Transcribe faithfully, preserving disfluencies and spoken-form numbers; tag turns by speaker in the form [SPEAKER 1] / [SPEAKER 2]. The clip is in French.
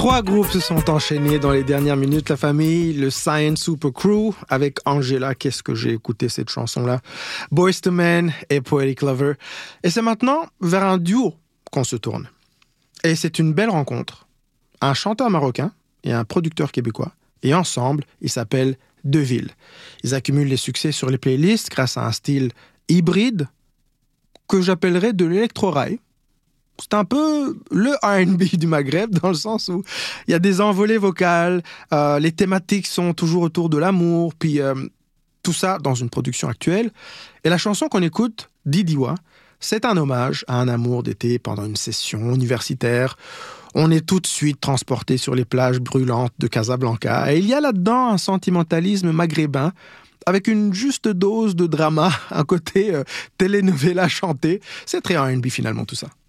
[SPEAKER 1] Trois groupes se sont enchaînés dans les dernières minutes, la famille, le Science Super Crew, avec Angela, qu'est-ce que j'ai écouté cette chanson-là, Boyz two Men et Poetic Lover. Et c'est maintenant vers un duo qu'on se tourne. Et c'est une belle rencontre. Un chanteur marocain et un producteur québécois. Et ensemble, ils s'appellent Deville. Ils accumulent les succès sur les playlists grâce à un style hybride que j'appellerais de l'électro-rail. C'est un peu le R and B du Maghreb, dans le sens où il y a des envolées vocales, euh, les thématiques sont toujours autour de l'amour, puis euh, tout ça dans une production actuelle. Et la chanson qu'on écoute, Didiwa, c'est un hommage à un amour d'été pendant une session universitaire. On est tout de suite transporté sur les plages brûlantes de Casablanca. Et il y a là-dedans un sentimentalisme maghrébin avec une juste dose de drama, un côté euh, telenovela chanté. C'est très R and B finalement tout ça.